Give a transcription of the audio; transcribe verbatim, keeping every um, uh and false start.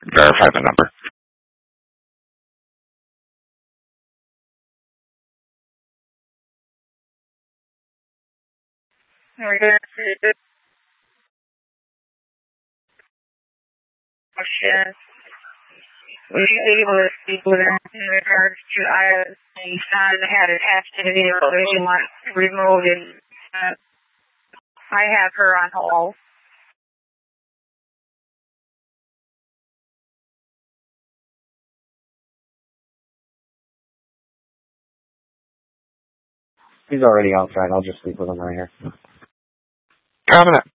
verify the number. We're going to the question. Were you able to speak with him in regards to items the son had attached to the vehicle that you want removed? And uh, I have her on hold. He's already outside. I'll just speak with him right here. Got it.